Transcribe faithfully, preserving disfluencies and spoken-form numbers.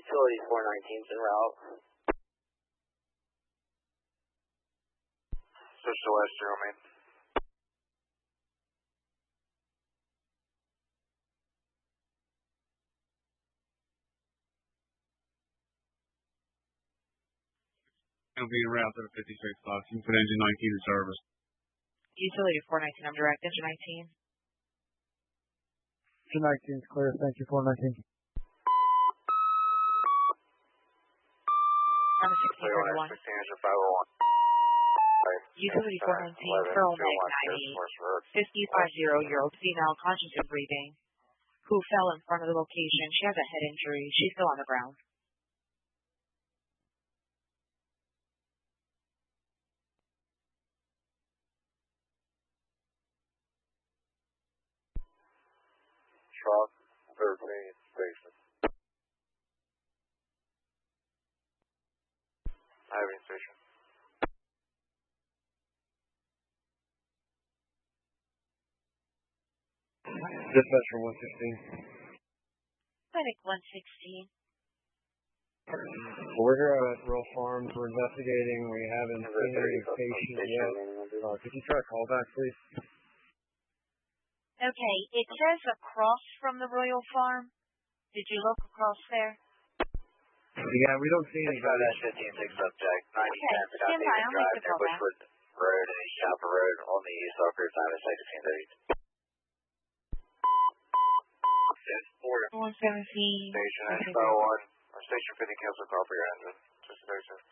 Utility four nineteen is en route. Switch to west, zero main. It'll be en route to the fifty-six box. You can put engine nineteen in service. Utility four nineteen, I'm direct. Engine nineteen. Engine nineteen is clear. Thank you, four nineteen. Number sixteen thirty-one. sixteen, engine five oh one. Utility four nineteen, Pearl Meg ninety, fifty-five zero, year old female, conscious and breathing, who fell in front of the location. She has a head injury. She's still on the ground. Truck thirteen, station. Diving station. Dispatch from one sixteen. Clinic one sixteen. We're here at Royal Farms. We're investigating. We haven't seen any patient yet. Uh, could you try to call back, please? Okay, it says across from the Royal Farm. Did you look across there? Yeah, we don't see anybody. fifteen six subject, ninety Okay, ten, stand by. I'll make the call back. Bushwood Road and East Chapel Road on the east Ocker side of sixteen thirty. one seventeen. Station X oh one, or Station fifty, cancel call for your engine. Just station.